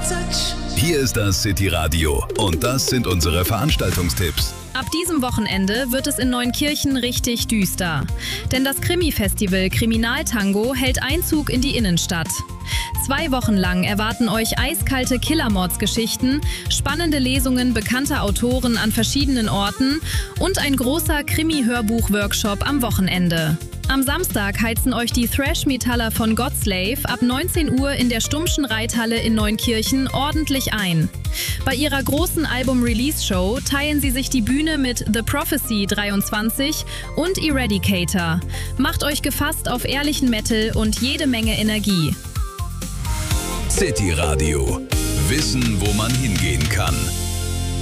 Hier ist das City Radio und das sind unsere Veranstaltungstipps. Ab diesem Wochenende wird es in Neunkirchen richtig düster. Denn das Krimi-Festival Kriminaltango hält Einzug in die Innenstadt. 2 Wochen lang erwarten euch eiskalte Killermordsgeschichten, spannende Lesungen bekannter Autoren an verschiedenen Orten und ein großer Krimi-Hörbuch-Workshop am Wochenende. Am Samstag heizen euch die Thrash-Metaller von Godslave ab 19 Uhr in der Stummschen Reithalle in Neunkirchen ordentlich ein. Bei ihrer großen Album-Release-Show teilen sie sich die Bühne mit The Prophecy 23 und Eradicator. Macht euch gefasst auf ehrlichen Metal und jede Menge Energie. City Radio. Wissen, wo man hingehen kann.